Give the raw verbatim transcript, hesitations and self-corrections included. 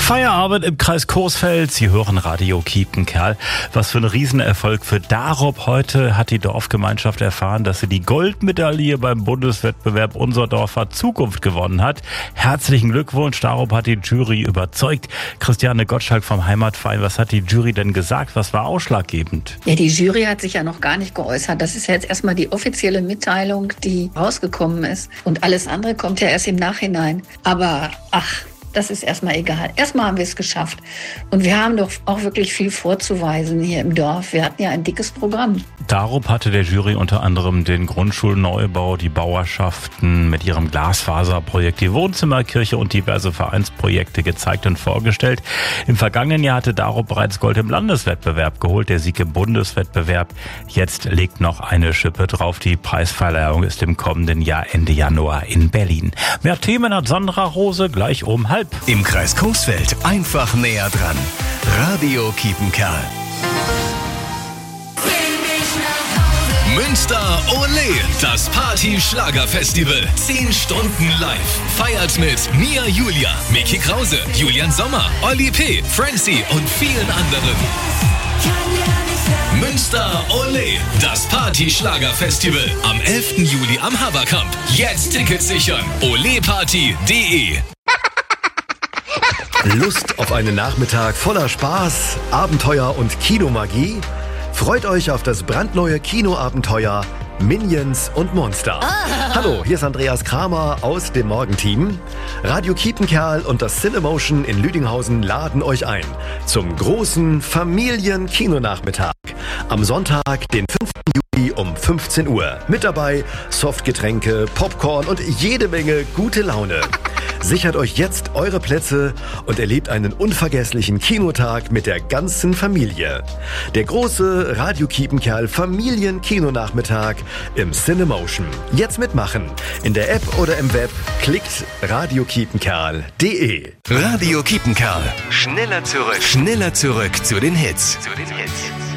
Feierabend im Kreis Coesfeld. Sie hören Radio Kiepenkerl. Was für ein Riesenerfolg für Darup. Heute hat die Dorfgemeinschaft erfahren, dass sie die Goldmedaille beim Bundeswettbewerb Unser Dorf hat Zukunft gewonnen hat. Herzlichen Glückwunsch. Darup hat die Jury überzeugt. Christiane Gottschalk vom Heimatverein, was hat die Jury denn gesagt? Was war ausschlaggebend? Ja, die Jury hat sich ja noch gar nicht geäußert. Das ist ja jetzt erstmal die offizielle Mitteilung, die rausgekommen ist. Und alles andere kommt ja erst im Nachhinein. Aber ach, das ist erstmal egal. Erstmal haben wir es geschafft. Und wir haben doch auch wirklich viel vorzuweisen hier im Dorf. Wir hatten ja ein dickes Programm. Darup hatte der Jury unter anderem den Grundschulneubau, die Bauerschaften mit ihrem Glasfaserprojekt, die Wohnzimmerkirche und diverse Vereinsprojekte gezeigt und vorgestellt. Im vergangenen Jahr hatte Darup bereits Gold im Landeswettbewerb geholt, der Sieg im Bundeswettbewerb. Jetzt legt noch eine Schippe drauf. Die Preisverleihung ist im kommenden Jahr Ende Januar in Berlin. Mehr Themen hat Sandra Rose gleich um halb. Im Kreis Coesfeld einfach näher dran. Radio Kiepenkerl. Münster Ole, das Party-Schlager-Festival. Zehn Stunden live. Feiert mit Mia Julia, Micky Krause, Julian Sommer, Oli P., Francie und vielen anderen. Münster Ole, das Party-Schlager-Festival. Am elften Juli am Haberkamp. Jetzt Tickets sichern. oleparty punkt de. Lust auf einen Nachmittag voller Spaß, Abenteuer und Kinomagie? Freut euch auf das brandneue Kinoabenteuer Minions und Monster. Ah. Hallo, hier ist Andreas Kramer aus dem Morgenteam. Radio Kiepenkerl und das Cinemotion in Lüdinghausen laden euch ein zum großen Familien-Kinonachmittag am Sonntag, den fünften Juli um fünfzehn Uhr. Mit dabei Softgetränke, Popcorn und jede Menge gute Laune. Sichert euch jetzt eure Plätze und erlebt einen unvergesslichen Kinotag mit der ganzen Familie. Der große Radio Kiepenkerl Familien-Kinonachmittag im Cinemotion. Jetzt mitmachen. In der App oder im Web klickt radio kiepenkerl punkt de. Radio Kiepenkerl. Schneller zurück. Schneller zurück zu den Hits. Zu den Hits.